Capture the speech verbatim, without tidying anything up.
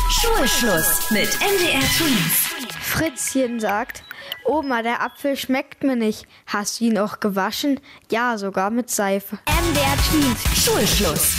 Schulschluss mit M D R Twins. Fritzchen sagt: Oma, der Apfel schmeckt mir nicht. Hast du ihn auch gewaschen? Ja, sogar mit Seife. M D R Twins. Schulschluss.